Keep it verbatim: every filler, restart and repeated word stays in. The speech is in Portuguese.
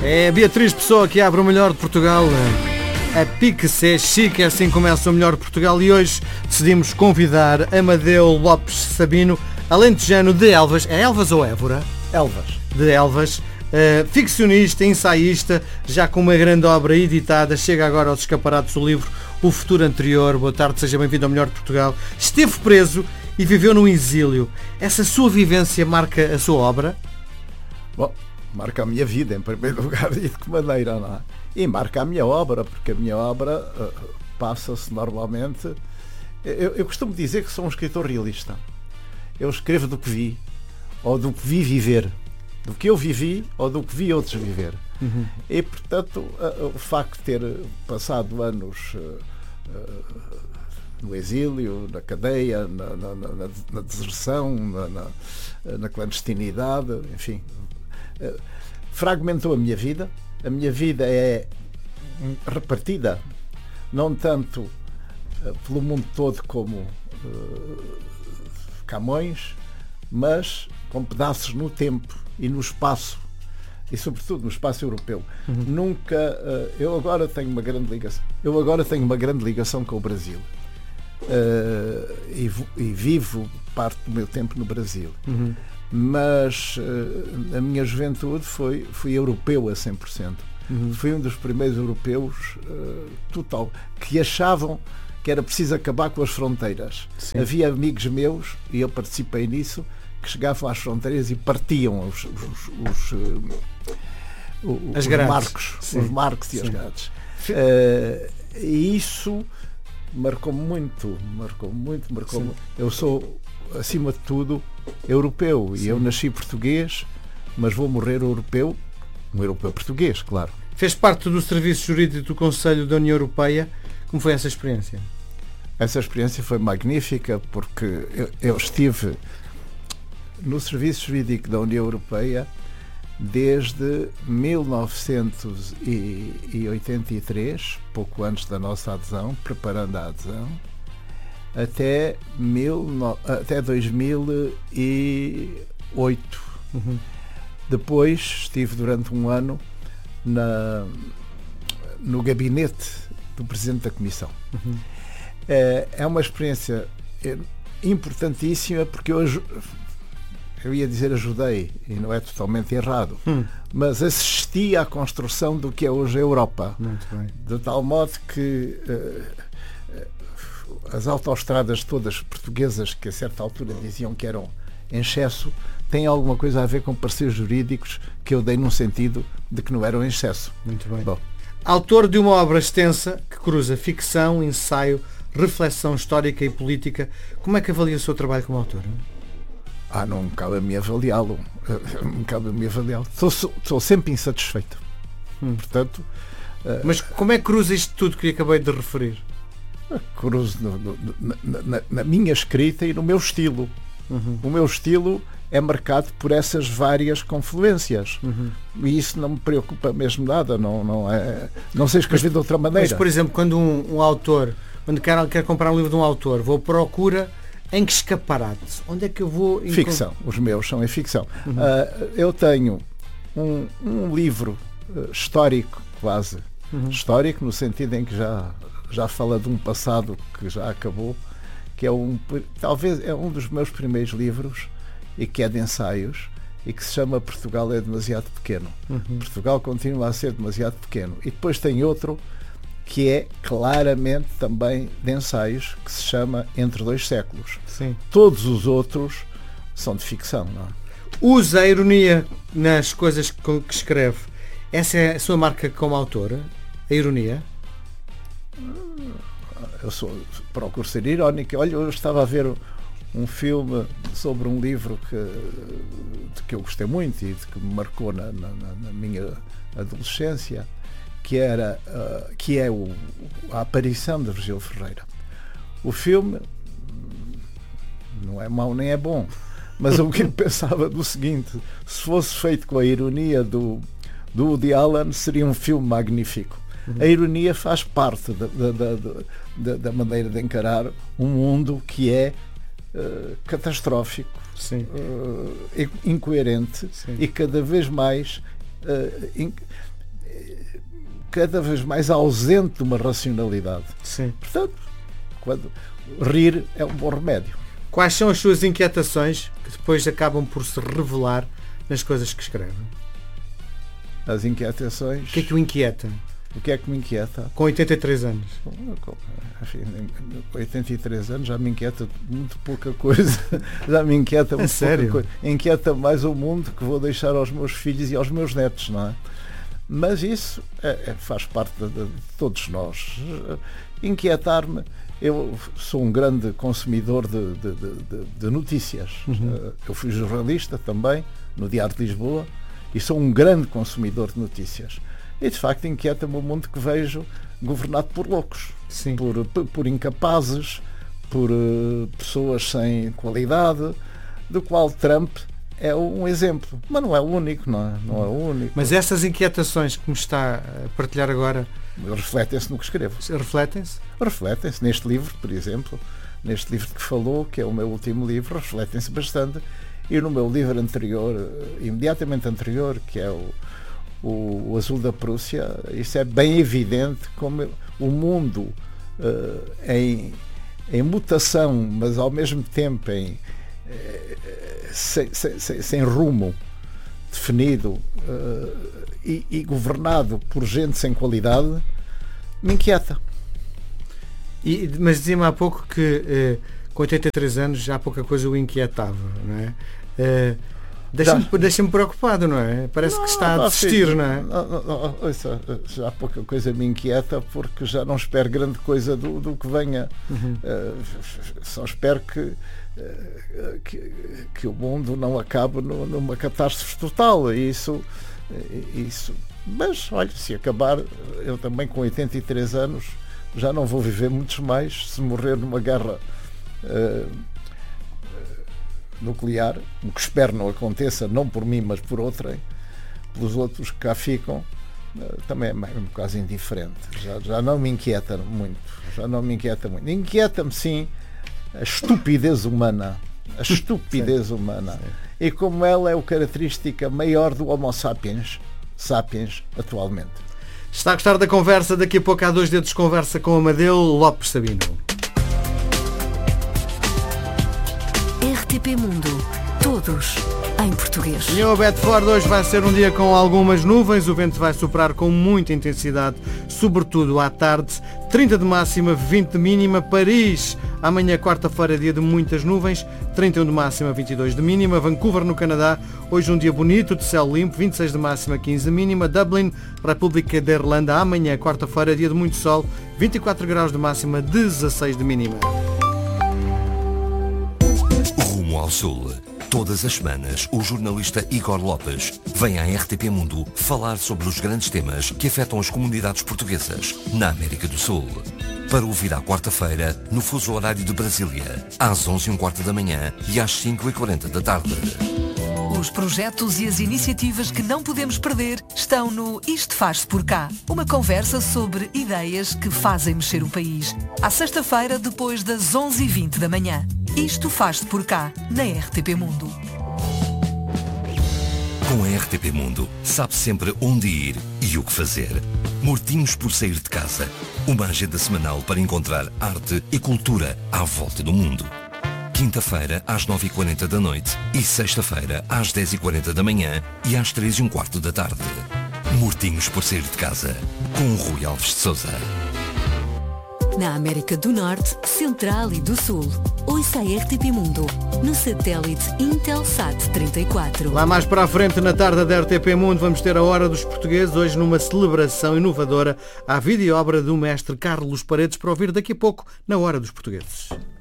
É a Beatriz Pessoa que abre o Melhor de Portugal. A Pique-se Chique, assim começa o Melhor de Portugal, e hoje decidimos convidar Amadeu Lopes Sabino, alentejano de Elvas. É Elvas ou Évora? Elvas. De Elvas. Uh, ficcionista, ensaísta, já com uma grande obra editada. Chega agora aos escaparatos o livro O Futuro Anterior. Boa tarde, seja bem-vindo ao Melhor de Portugal. Esteve preso e viveu no exílio. Essa sua vivência marca a sua obra? Bom, marca a minha vida, em primeiro lugar, e de que maneira, não é? E marca a minha obra, porque a minha obra uh, passa-se normalmente... Eu, eu costumo dizer que sou um escritor realista. Eu escrevo do que vi, ou do que vi viver. Do que eu vivi ou do que vi outros viver. Uhum. E, portanto, uh, o facto de ter passado anos uh, uh, no exílio, na cadeia, na, na, na, na deserção, na, na, na clandestinidade, enfim, uh, fragmentou a minha vida. A minha vida é repartida, não tanto uh, pelo mundo todo como uh, Camões, mas com pedaços no tempo e no espaço, e sobretudo no espaço europeu. Uhum. Nunca, uh, eu agora tenho uma grande ligação, eu agora tenho uma grande ligação com o Brasil, uh, e, e vivo parte do meu tempo no Brasil. Uhum. Mas uh, a minha juventude foi, fui europeu a cem por cento. Uhum. Fui um dos primeiros europeus uh, total, que achavam que era preciso acabar com as fronteiras. Sim. Havia amigos meus, e eu participei nisso, que chegavam às fronteiras e partiam os, os, os, uh, os, os marcos, Sim. os marcos e Sim. as grades. Uh, e isso marcou muito, marcou muito, marcou muito. Eu sou, acima de tudo, europeu. Sim. E eu nasci português, mas vou morrer europeu, um europeu português, claro. Fez parte do Serviço Jurídico do Conselho da União Europeia. Como foi essa experiência? Essa experiência foi magnífica, porque eu, eu estive no Serviço Jurídico da União Europeia desde mil novecentos e oitenta e três, pouco antes da nossa adesão, preparando a adesão, até, mil, até dois mil e oito. Uhum. Depois estive durante um ano na, no gabinete do Presidente da Comissão. Uhum. É, é uma experiência importantíssima, porque eu, eu ia dizer ajudei, e não é totalmente errado, hum. mas assisti à construção do que é hoje a Europa. Muito bem. De tal modo que uh, as autoestradas todas portuguesas, que a certa altura diziam que eram em excesso, têm alguma coisa a ver com parceiros jurídicos que eu dei num sentido de que não eram em excesso. Muito bem. Bom. Autor de uma obra extensa que cruza ficção, ensaio, reflexão histórica e política. Como é que avalia o seu trabalho como autor? Ah, não me cabe a mim avaliá-lo. Não me cabe a mim avaliá-lo. Sou, sou, sou sempre insatisfeito. Hum. Portanto... Mas como é que cruza isto tudo que acabei de referir? Cruzo no, no, na, na, na minha escrita e no meu estilo. Uhum. O meu estilo é marcado por essas várias confluências. Uhum. E isso não me preocupa mesmo nada. Não, não, é, não sei escrever mas, de outra maneira. Mas, por exemplo, quando um, um autor, quando quer, quer comprar um livro de um autor, vou à procura em que escaparate? Onde é que eu vou... Encontrar? Ficção. Os meus são em ficção. Uhum. Uh, eu tenho um, um livro uh, histórico, quase. Uhum. Histórico, no sentido em que já, já fala de um passado que já acabou, que é um, talvez é um dos meus primeiros livros, e que é de ensaios, e que se chama Portugal é demasiado pequeno. Uhum. Portugal continua a ser demasiado pequeno. E depois tem outro que é claramente também de ensaios, que se chama Entre Dois Séculos. Sim. Todos os outros são de ficção, não é? Usa a ironia nas coisas que escreve. Essa é a sua marca como autora? A ironia? Eu sou, procuro ser irónico. Olha, eu estava a ver um filme sobre um livro que, de que eu gostei muito e de que me marcou na, na, na minha adolescência, que, era, uh, que é o, a aparição de Virgílio Ferreira. O filme não é mau nem é bom, mas o que eu pensava do seguinte: se fosse feito com a ironia do, do Woody Allen, seria um filme magnífico. Uhum. A ironia faz parte da, da, da, da, da maneira de encarar um mundo que é uh, catastrófico, uh, incoerente. Sim. E cada vez mais uh, in... cada vez mais ausente de uma racionalidade. Sim. Portanto, quando rir é um bom remédio. Quais são as suas inquietações que depois acabam por se revelar nas coisas que escreve? As inquietações... O que é que o inquieta? O que é que me inquieta? Com oitenta e três anos. Enfim, oitenta e três anos já me inquieta muito pouca coisa. Já me inquieta muito sério? pouca coisa. Inquieta mais o mundo que vou deixar aos meus filhos e aos meus netos, não é? Mas isso é, é, faz parte de, de todos nós. Inquietar-me, eu sou um grande consumidor de, de, de, de notícias. Uhum. Eu fui jornalista também, no Diário de Lisboa, e sou um grande consumidor de notícias. E de facto inquieta-me o mundo que vejo governado por loucos, por, por, por incapazes, por uh, pessoas sem qualidade, do qual Trump é um exemplo. Mas não é o único, não é? Não é o único. Mas essas inquietações que me está a partilhar agora... refletem-se no que escrevo. Refletem-se? Refletem-se. Neste livro, por exemplo, neste livro que falou, que é o meu último livro, refletem-se bastante. E no meu livro anterior, imediatamente anterior, que é o O, o Azul da Prússia, isso é bem evidente como o mundo uh, em, em mutação, mas ao mesmo tempo em, uh, sem, sem, sem rumo definido uh, e, e governado por gente sem qualidade, me inquieta. E, mas dizia-me há pouco que uh, com oitenta e três anos já pouca coisa o inquietava, não é? Uh, Deixa-me, deixa-me preocupado, não é? Parece não, que está a desistir, filho, não é? Não, não, não, ouça, já pouca coisa me inquieta porque já não espero grande coisa do, do que venha. Uhum. Uh, só espero que, uh, que, que o mundo não acabe no, numa catástrofe total. Isso, isso. Mas, olha, se acabar, eu também com oitenta e três anos já não vou viver muitos mais. Se morrer numa guerra uh, nuclear, o que espero não aconteça, não por mim, mas por outrem, pelos outros que cá ficam, também é um bocado indiferente. Já, já não me inquieta muito. Já não me inquieta muito. Inquieta-me, sim, a estupidez humana. A estupidez sim. humana. Sim. E como ela é a característica maior do Homo sapiens, sapiens atualmente. Está a gostar da conversa? Daqui a pouco há dois dedos de conversa com Amadeu Lopes Sabino. R T P Mundo. Todos em português. Em Bedford hoje vai ser um dia com algumas nuvens. O vento vai soprar com muita intensidade, sobretudo à tarde. trinta de máxima, vinte de mínima. Paris, amanhã quarta-feira, dia de muitas nuvens. trinta e um de máxima, vinte e dois de mínima. Vancouver, no Canadá, hoje um dia bonito, de céu limpo, vinte e seis de máxima, quinze de mínima. Dublin, República da Irlanda, amanhã quarta-feira, dia de muito sol, vinte e quatro graus de máxima, dezasseis de mínima. Rumo ao Sul. Todas as semanas, o jornalista Igor Lopes vem à R T P Mundo falar sobre os grandes temas que afetam as comunidades portuguesas na América do Sul. Para ouvir à quarta-feira, no fuso horário de Brasília, às onze e um quarto da manhã e às cinco e quarenta da tarde. Os projetos e as iniciativas que não podemos perder estão no Isto Faz-se Por Cá. Uma conversa sobre ideias que fazem mexer o país. À sexta-feira, depois das onze e vinte da manhã. Isto Faz-se Por Cá, na R T P Mundo. Com a R T P Mundo, sabe sempre onde ir e o que fazer. Mortinhos por Sair de Casa. Uma agenda semanal para encontrar arte e cultura à volta do mundo. Quinta-feira, às nove e quarenta da noite e sexta-feira, às dez e quarenta da manhã e às três e um quarto da tarde. Mortinhos por Sair de Casa, com o Rui Alves de Sousa. Na América do Norte, Central e do Sul. Ouça a R T P Mundo, no satélite Intelsat trinta e quatro. Lá mais para a frente, na tarde da R T P Mundo, vamos ter a Hora dos Portugueses, hoje numa celebração inovadora à vida e obra do mestre Carlos Paredes, para ouvir daqui a pouco na Hora dos Portugueses.